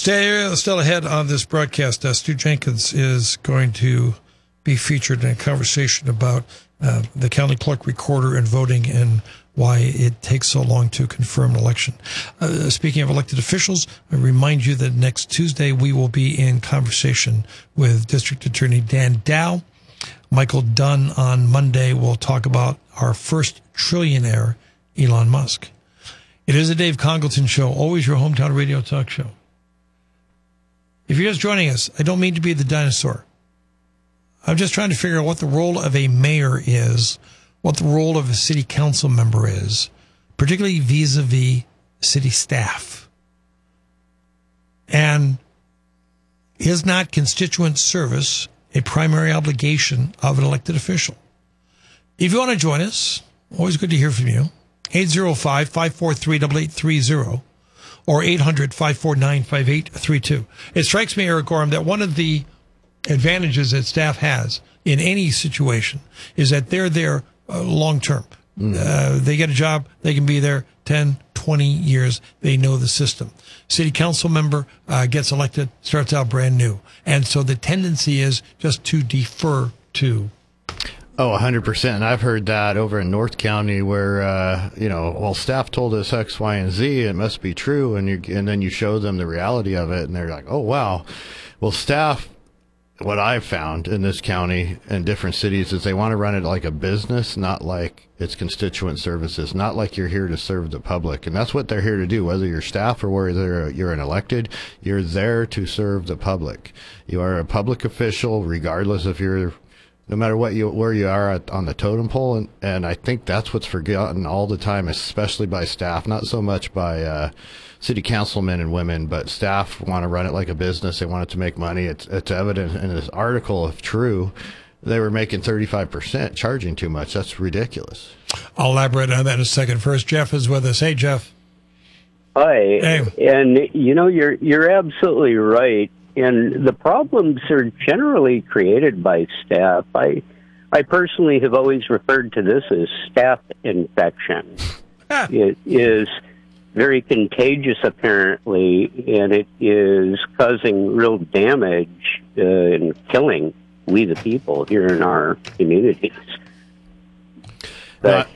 Still ahead on this broadcast, Stu Jenkins is going to be featured in a conversation about the county clerk recorder and voting and why it takes so long to confirm an election. Speaking of elected officials, I remind you that next Tuesday we will be in conversation with District Attorney Dan Dow. Michael Dunn on Monday will talk about our first trillionaire, Elon Musk. It is a Dave Congleton show, always your hometown radio talk show. If you're just joining us, I don't mean to be the dinosaur. I'm just trying to figure out what the role of a mayor is, what the role of a city council member is, particularly vis-a-vis city staff. And is not constituent service a primary obligation of an elected official? If you want to join us, always good to hear from you. 805-543-8830 or 800-549-5832. It strikes me, Eric Gorham, that one of the advantages that staff has in any situation is that they're there long term. They get a job, they can be there 10, 20 years. They know the system. City council member gets elected, starts out brand new. And so the tendency is just to defer to. Oh, 100%. And I've heard that over in North County where, staff told us X, Y, and Z, it must be true. And then you show them the reality of it, and they're like, oh, wow. Well, staff, what I've found in this county and different cities is they want to run it like a business, not like it's constituent services, not like you're here to serve the public. And that's what they're here to do, whether you're staff or whether you're an elected, you're there to serve the public. You are a public official, regardless if you're no matter where you are on the totem pole. And I think that's what's forgotten all the time, especially by staff, not so much by city councilmen and women, but staff want to run it like a business. They want it to make money. It's evident in this article, if true, they were making 35%, charging too much. That's ridiculous. I'll elaborate on that in a second. First, Jeff is with us. Hey, Jeff. Hi. Hey. And, you're absolutely right. And the problems are generally created by staff. I personally have always referred to this as staff infection. It is very contagious, apparently, and it is causing real damage and killing we the people here in our communities. But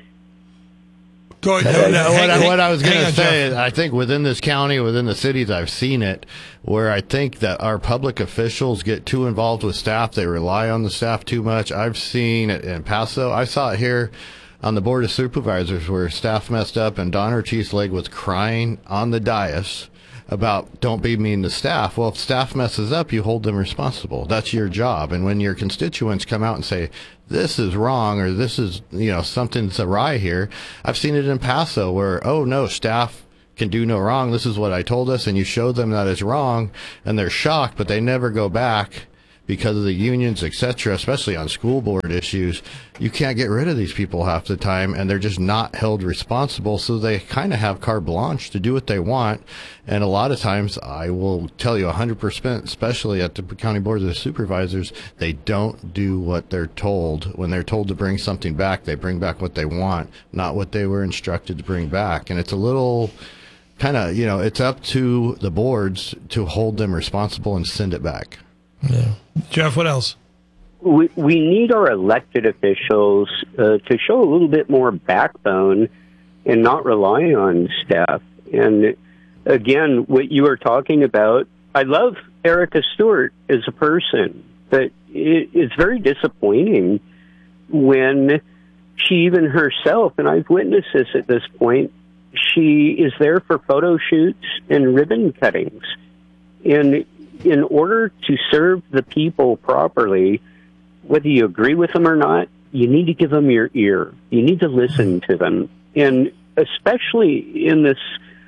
Go ahead. What I was going to say is I think within this county, within the cities, I've seen it where I think that our public officials get too involved with staff. They rely on the staff too much. I've seen it in Paso. I saw it here on the Board of Supervisors where staff messed up and Don Ortiz-Leg was crying on the dais about don't be mean to staff. Well, if staff messes up, you hold them responsible. That's your job. And when your constituents come out and say, this is wrong or this is, something's awry here, I've seen it in Paso where, oh, no, staff can do no wrong. This is what I told us. And you show them that is wrong and they're shocked, but they never go back because of the unions, etc., especially on school board issues. You can't get rid of these people half the time, and they're just not held responsible, so they kind of have carte blanche to do what they want. And a lot of times, I will tell you 100%, especially at the county board of supervisors, they don't do what they're told. When they're told to bring something back, they bring back what they want, not what they were instructed to bring back. And it's a little kind of, it's up to the boards to hold them responsible and send it back. Yeah. Jeff, what else? We need our elected officials to show a little bit more backbone and not rely on staff. And again, what you were talking about, I love Erica Stewart as a person, but it's very disappointing when she even herself, and I've witnessed this at this point, she is there for photo shoots and ribbon cuttings. And in order to serve the people properly, whether you agree with them or not, you need to give them your ear. You need to listen to them. And especially in this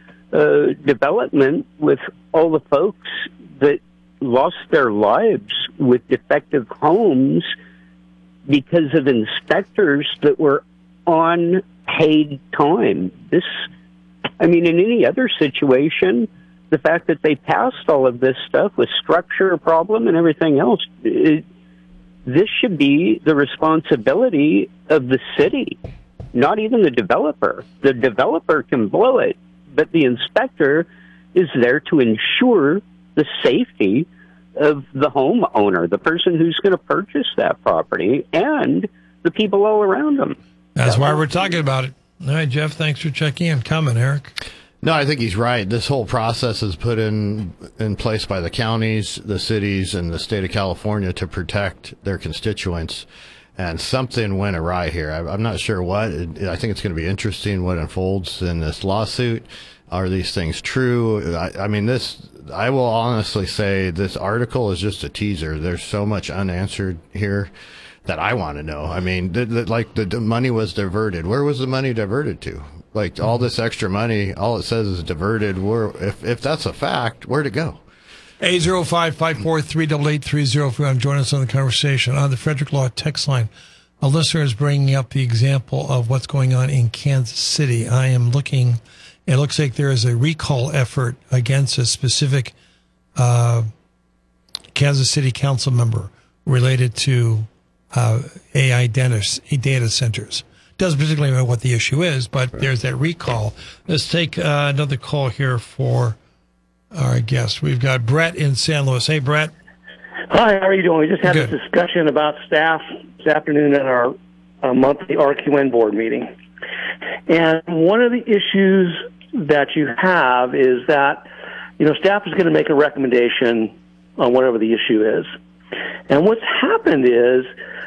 development with all the folks that lost their lives with defective homes because of inspectors that were on paid time. In any other situation, the fact that they passed all of this stuff with structure problem and everything else, this should be the responsibility of the city, not even the developer. The developer can blow it, but the inspector is there to ensure the safety of the homeowner, the person who's going to purchase that property, and the people all around them. That's why we're talking about it. All right, Jeff, thanks for checking in. Comment, Eric. No, I think he's right. This whole process is put in place by the counties, the cities, and the state of California to protect their constituents. And something went awry here. I'm not sure what. I think it's going to be interesting what unfolds in this lawsuit. Are these things true? I mean, I will honestly say this article is just a teaser. There's so much unanswered here that I want to know. I mean, the money was diverted. Where was the money diverted to? Like all this extra money, all it says is diverted. If that's a fact, where'd it go? 805-543-8830 if you want to join us on the conversation. On the Frederick Law text line, a listener is bringing up the example of what's going on in Kansas City. It looks like there is a recall effort against a specific Kansas City council member related to AI data centers. Doesn't particularly know what the issue is, but there's that recall. Let's take another call here for our guest. We've got Brett in San Luis. Hey, Brett. Hi, how are you doing? We just had Good. a discussion about staff this afternoon at our monthly RQN board meeting. And one of the issues that you have is that, staff is going to make a recommendation on whatever the issue is. And what's happened is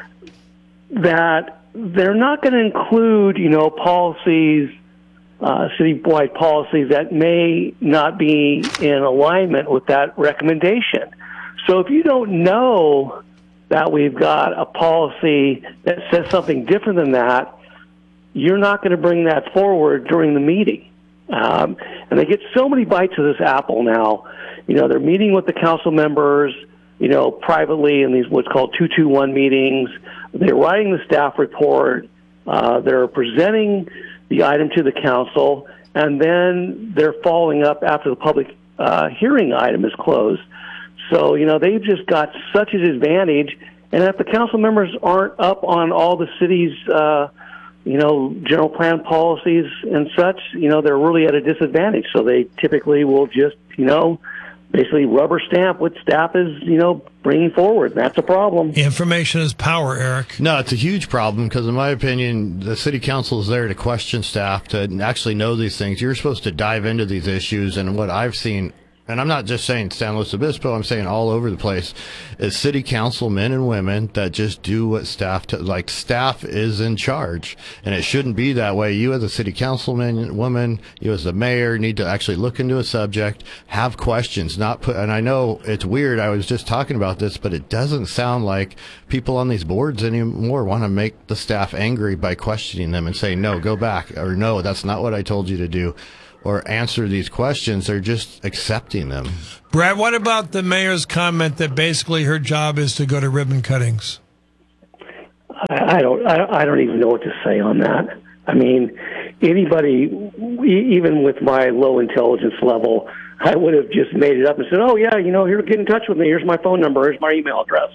that they're not going to include, policies, citywide policies that may not be in alignment with that recommendation. So if you don't know that we've got a policy that says something different than that, you're not going to bring that forward during the meeting. And they get so many bites of this apple now. They're meeting with the council members, privately in these what's called 221 meetings. They're writing the staff report. They're presenting the item to the council, and then they're following up after the public hearing item is closed. So, they've just got such an advantage. And if the council members aren't up on all the city's, general plan policies and such, they're really at a disadvantage. So they typically will just, basically rubber stamp what staff is, bringing forward. That's a problem. Information is power, Eric. No, it's a huge problem because, in my opinion, the city council is there to question staff, to actually know these things. You're supposed to dive into these issues, and what I've seen, and I'm not just saying San Luis Obispo, I'm saying all over the place, is city council men and women that just do what staff staff is in charge, and it shouldn't be that way. You as a city councilman, woman, you as the mayor need to actually look into a subject, have questions, and I know it's weird, I was just talking about this, but it doesn't sound like people on these boards anymore want to make the staff angry by questioning them and saying, no, go back, or no, that's not what I told you to do, or answer these questions. They're just accepting them. Brad, what about the mayor's comment that basically her job is to go to ribbon cuttings? I don't even know what to say on that. I mean, anybody, even with my low intelligence level, I would have just made it up and said, oh, yeah, here, get in touch with me. Here's my phone number. Here's my email address.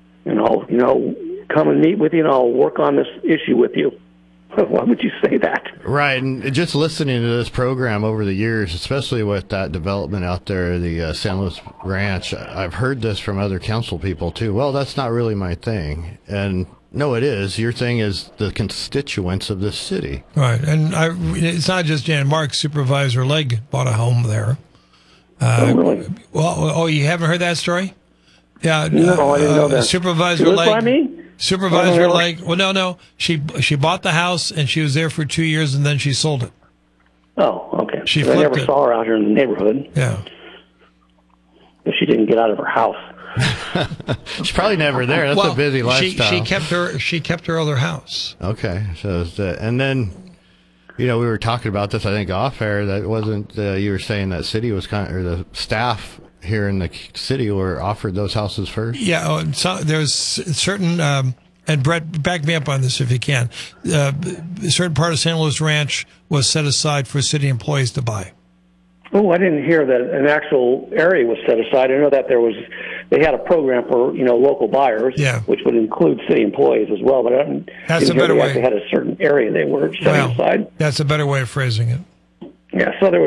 Come and meet with you, and I'll work on this issue with you. Why would you say that? Right, and just listening to this program over the years, especially with that development out there, the San Luis Ranch, I've heard this from other council people too. Well, that's not really my thing. And no, it is. Your thing is the constituents of this city. Right, and it's not just Jan Mark. Supervisor Legg bought a home there. Really? Well, you haven't heard that story? Yeah, no, I didn't know that. Supervisor Legg. Supervisor Legg. Well, no. She bought the house and she was there for 2 years and then she sold it. Oh, okay. She I flipped never it. saw her out here in the neighborhood. Yeah. If she didn't get out of her house. She's probably never there. That's a busy lifestyle. She kept her other house. Okay, so and then, we were talking about this, I think, off air. That wasn't you were saying that city was or the staff here in the city were offered those houses first? Yeah, so there's certain, and Brett, back me up on this if you can, a certain part of San Luis Ranch was set aside for city employees to buy. Oh, I didn't hear that an actual area was set aside. I know that they had a program for, local buyers, which would include city employees as well, but I didn't hear they actually had a certain area they were setting aside. That's a better way of phrasing it. Yeah, so there was,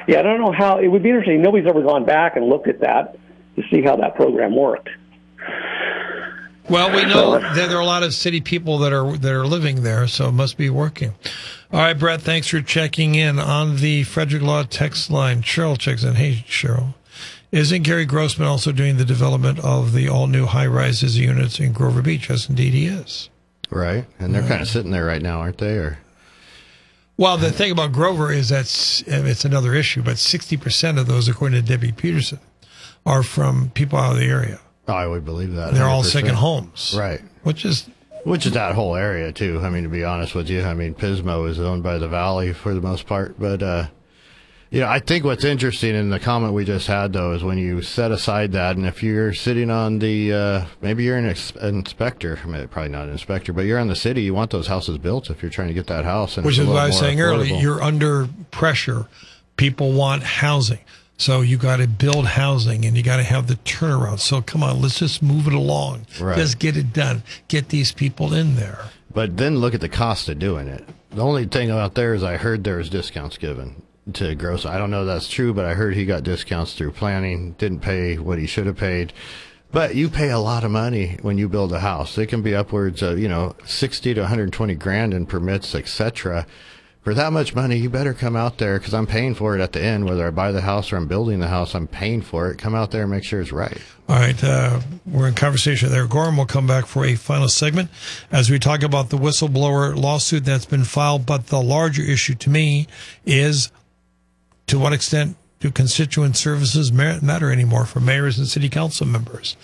Yeah, I don't know how. It would be interesting. Nobody's ever gone back and looked at that to see how that program worked. Well, we know that there are a lot of city people that are living there, so it must be working. All right, Brett, thanks for checking in on the Frederick Law text line. Cheryl checks in. Hey, Cheryl. Isn't Gary Grossman also doing the development of the all-new high-rises units in Grover Beach? Yes, indeed he is. Right, and they're kind of sitting there right now, aren't they? Or well, the thing about Grover is it's another issue, but 60% of those, according to Debbie Peterson, are from people out of the area. Oh, I would believe that. They're 100%. all second homes. Right. Which is that whole area, too. I mean, to be honest with you, I mean, Pismo is owned by the Valley for the most part. But, I think what's interesting in the comment we just had, though, is when you set aside that, and if you're sitting on the, maybe you're an inspector, I mean, probably not an inspector, but you're on the city, you want those houses built if you're trying to get that house. And which is what I was saying affordable. earlier. You're under pressure. People want housing. So you got to build housing and you got to have the turnaround. So come on, let's just move it along. Right. Just get it done. Get these people in there. But then look at the cost of doing it. The only thing out there is I heard there was discounts given to Gross. I don't know if that's true, but I heard he got discounts through planning, didn't pay what he should have paid. But you pay a lot of money when you build a house. It can be upwards of, 60 to 120 grand in permits, etc. For that much money, you better come out there because I'm paying for it at the end. Whether I buy the house or I'm building the house, I'm paying for it. Come out there and make sure it's right. All right. We're in conversation there. Gorham will come back for a final segment as we talk about the whistleblower lawsuit that's been filed. But the larger issue to me is to what extent do constituent services matter anymore for mayors and city council members?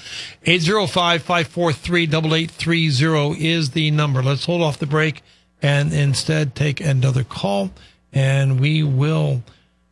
805-543-8830 is the number. Let's hold off the break and instead take another call, and we will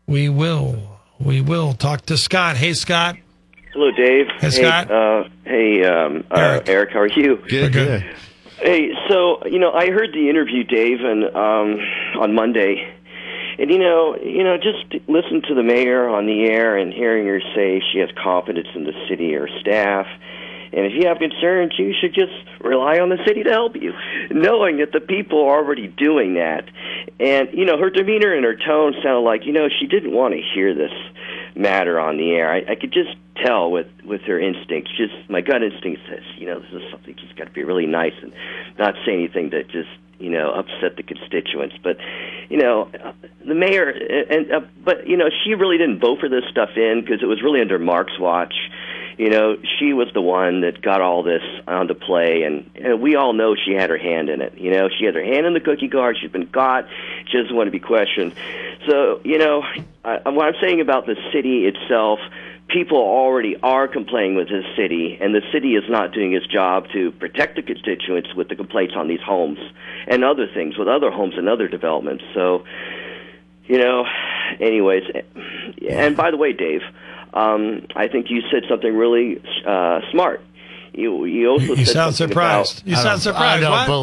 talk to Scott. Hey, Scott. Hello, Dave. Hey, Scott. Eric, how are you? Good. Hey, so, I heard the interview, Dave, and on Monday, and, just listen to the mayor on the air and hearing her say she has confidence in the city or staff. And if you have concerns, you should just rely on the city to help you, knowing that the people are already doing that. And, her demeanor and her tone sounded like, she didn't want to hear this matter on the air. I could just tell with her instincts. Just my gut instinct says, this is something just got to be really nice and not say anything that just, upset the constituents. But, the mayor, but she really didn't vote for this stuff in because it was really under Mark's watch. She was the one that got all this onto play, and we all know she had her hand in it. She had her hand in the cookie jar. She's been caught. She doesn't want to be questioned. So, what I'm saying about the city itself, people already are complaining with this city, and the city is not doing its job to protect the constituents with the complaints on these homes and other things with other homes and other developments. So, anyways, and by the way, Dave, I think you said something really smart. You also said sound something surprised. About, you sound surprised. What?